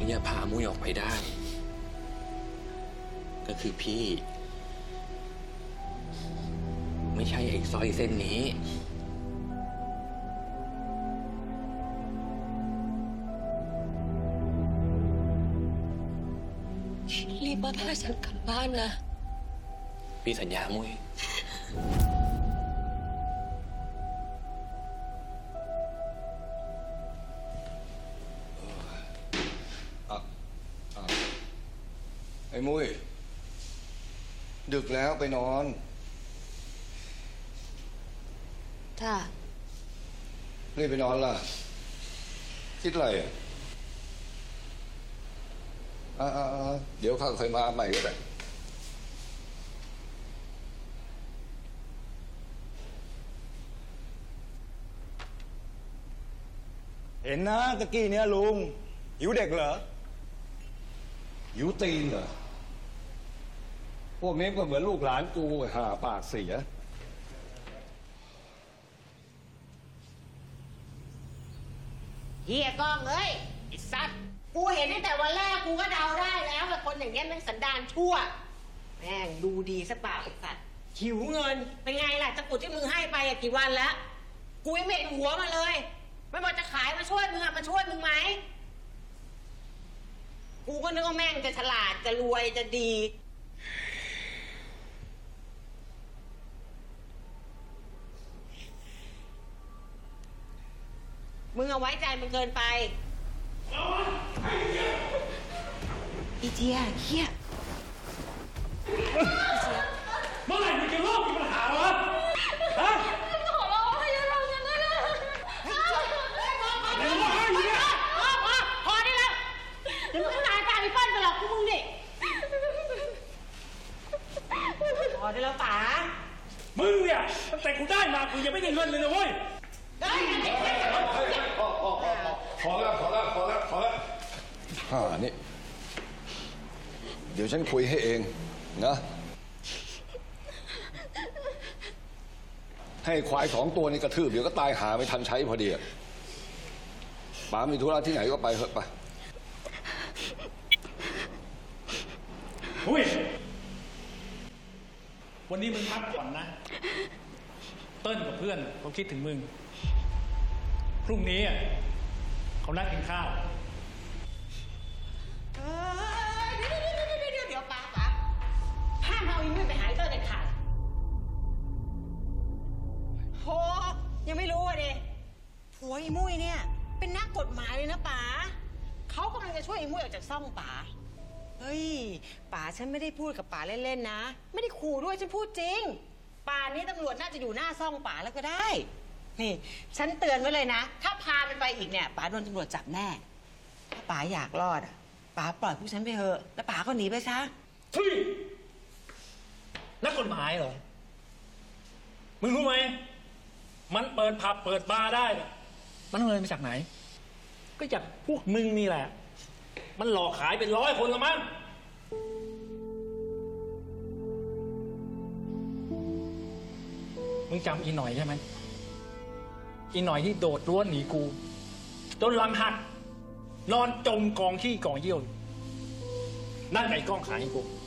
จะพามุ้ยออกไปได้ก็คือพี่ ไม่ใช่ไอ้สร้อยเส้นนี้รีบมาพาฉันกลับบ้านนะพี่สัญญามุ้ยไอ้มุ้ยดึกแล้วไปนอนจ้ารีบไปนอนล่ะคิดอะไรเดี๋ยวข้าค่อยมาใหม่ก็ได้เห็นนะตะกี้เนี้ยลุงหิวเด็กเหรอหิวตีนเหรอพวกนี้ก็เหมือนลูกหลานกูหาปากเสียเฮียก้องเอ้ยไอ้สัตว์กูเห็นตั้งแต่วันแรกกูก็เดาได้แล้วว่าคนอย่างเงี้ยมันสันดานชั่วแม่งดูดีซะเปล่าไอ้สัตว์หิวเงินเป็นไงล่ะตะกรุดที่มึงให้ไปกี่วันแล้วกูยังไม่เห็นหัวมาเลยไม่บอกจะขายมาช่วยมึงอะมาช่วยมึงไหมกูก็นึกว่าแม่งจะฉลาดจะรวยจะดีมึงเอาไว้ใจมึงเกินไปอีเจียเฮียเมื่อไหร่มึงจะเลิกมีปัญหาวะฮะขอร้องให้อย่าทำอย่างนั้นนะพอได้แล้วเดี๋ยวมึงก็ตายตามไอ้เปิ้ลไปหรอกพวกมึงดิพอได้แล้วป๋ามึงเนี่ยตั้งแต่กูได้มากูยังไม่ได้เงินเลยนะเว้ยพอแล้วนี่เดี๋ยวฉันคุยให้เองนะให้ควาย2 ตัวนี่กระทืบเดี๋ยวก็ตายหาไม่ทันใช้พอดีป๋ามีธุระที่ไหนก็ไปเถอะไปเฮ้ยวันนี้มึงพักผ่อนนะเติ้ลกับเพื่อนเขาคิดถึงมึงพรุ่งนี้เขานัดกินข้าวเดี๋ยวป๋าห้ามเอาอีมือไปหายเติ้ลเด็ดขาดโหยังไม่รู้อ่ะดิผัวอีมุ้ยเนี่ยเป็นนักกฎหมายเลยนะป๋าเขากำลังจะช่วยอีมุ้ยออกจากซ่องป๋าเฮ้ยป๋าฉันไม่ได้พูดกับป๋าเล่นๆนะไม่ได้ขู่ด้วยฉันพูดจริงป่านนี้ตำรวจน่าจะอยู่หน้าซ่องป๋าแล้วก็ได้นี่ฉันเตือนไว้เลยนะถ้าพามันไปอีกเนี่ยป๋าโดนตำรวจจับแน่ถ้าป๋าอยากรอดอ่ะป๋าปล่อยพวกฉันไปเถอะแล้วป๋าก็หนีไปซะทุยนักกฎหมายเหรอมึงรู้ไหมมันเปิดผับเปิดบาร์ได้มันเงินมาจากไหนก็จากพวกมึงนี่แหละมันหลอกขายเป็น100 คนละมั้งมึงจำอีหน่อยใช่ไหมอีหน่อยที่โดดรั้วหนีกูจนหลังหักนอนจมกองขี้กองเยี่ยวนั่นไอ้กล้องขายให้กู